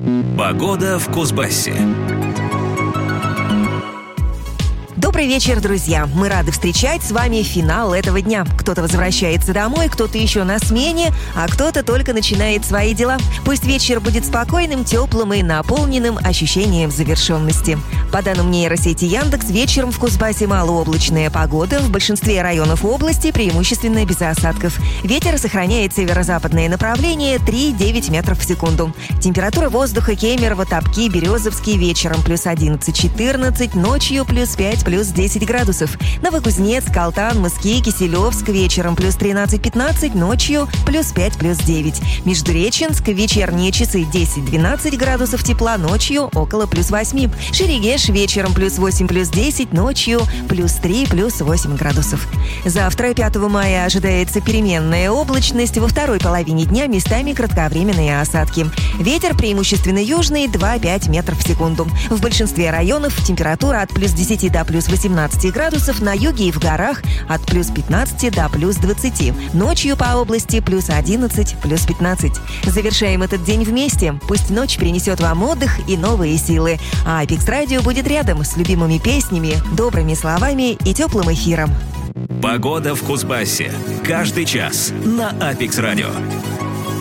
Погода в Кузбассе. Добрый вечер, друзья! Мы рады встречать с вами финал этого дня. Кто-то возвращается домой, кто-то еще на смене, а кто-то только начинает свои дела. Пусть вечер будет спокойным, теплым и наполненным ощущением завершенности. По данным нейросети Яндекс, вечером в Кузбассе малооблачная погода. В большинстве районов области преимущественно без осадков. Ветер сохраняет северо-западное направление 3,9 метров в секунду. Температура воздуха Кемерово, Топки, Березовский вечером плюс 11-14, ночью плюс 5, плюс 10 градусов. Новокузнецк, Алтан, Мыски, Киселевск вечером плюс 13-15, ночью плюс 5, плюс 9. Междуреченск, вечерние часы 10-12 градусов тепла, ночью около плюс 8. Шерегеш вечером плюс 8, плюс 10, ночью плюс 3, плюс 8 градусов. Завтра, 5 мая, ожидается переменная облачность, во второй половине дня местами кратковременные осадки. Ветер преимущественно южный 2-5 метров в секунду. В большинстве районов температура от плюс 10 до плюс 18 градусов, на юге и в горах от плюс 15 до плюс 20. Ночью по области плюс 11, плюс 15. Завершаем этот день вместе. Пусть ночь принесет вам отдых и новые силы. А Апекс Радио будет рядом с любимыми песнями, добрыми словами и теплым эфиром. Погода в Кузбассе. Каждый час на Апекс Радио.